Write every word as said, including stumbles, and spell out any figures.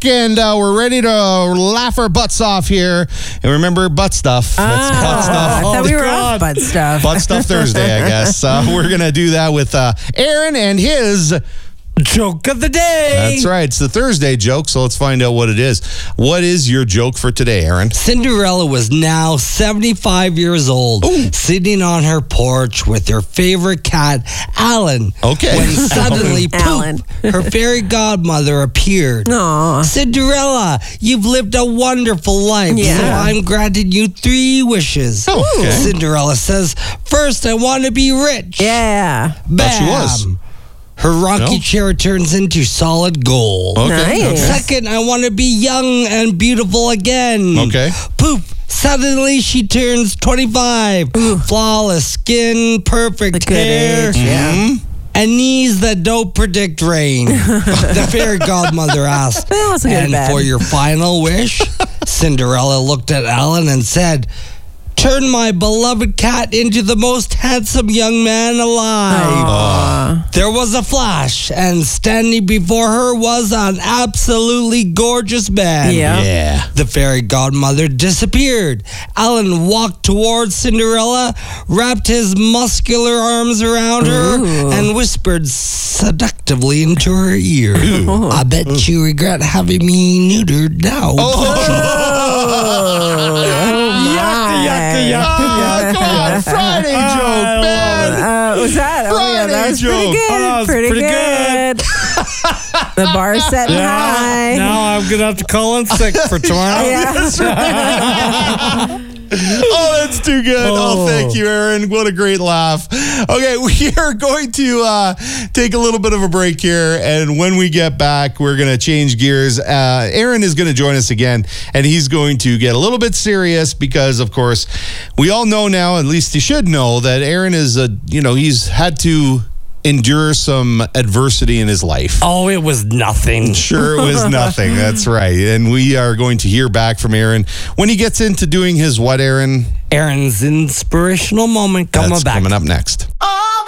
and uh, we're ready to laugh our butts off here. And remember, butt stuff. That's Ah, butt stuff. I thought Oh, we were God. off butt stuff. Butt stuff Thursday, I guess. Uh, we're going to do that with uh, Aaron and his... Joke of the day. That's right. It's the Thursday joke, so let's find out what it is. What is your joke for today, Aaron? Cinderella was now seventy-five years old, Ooh. sitting on her porch with her favorite cat, Alan. Okay. When suddenly, Alan. poof, her fairy godmother appeared. Aw. Cinderella, you've lived a wonderful life, Yeah. so I'm granting you three wishes. Oh, okay. Cinderella says, first, I want to be rich. Yeah. Bam. she was. Her rocking No? chair turns into solid gold. Okay. Nice. Second, I want to be young and beautiful again. Okay. Poof. Suddenly she turns twenty-five. Flawless skin, perfect The good hair, age, yeah. Mhm. and knees that don't predict rain. The fairy godmother asked, That wasn't good and bad. for your final wish? Cinderella looked at Alan and said, turn my beloved cat into the most handsome young man alive. Aw. There was a flash, and standing before her was an absolutely gorgeous man. Yeah. Yeah. The fairy godmother disappeared. Alan walked towards Cinderella, wrapped his muscular arms around her, Ooh. and whispered seductively into her ear. I bet you regret having me neutered now. Oh, come on. Friday joke, man. Uh, was that? Oh, yeah, that was Friday pretty joke. good. Oh, that was pretty, pretty good. The bar's setting high. Now I'm going to have to call in sick for tomorrow. Yeah. Oh, that's too good. Oh. Oh. Thank you, Aaron. What a great laugh. Okay, we are going to uh, take a little bit of a break here, and when we get back, we're going to change gears. Uh, Aaron is going to join us again, and he's going to get a little bit serious because, of course, we all know now, at least you should know, that Aaron is a, you know, he's had to endure some adversity in his life. Oh, it was nothing. Sure, it was nothing. That's right. And we are going to hear back from Aaron when he gets into doing his what, Aaron? Aaron's inspirational moment coming That's back. coming up next.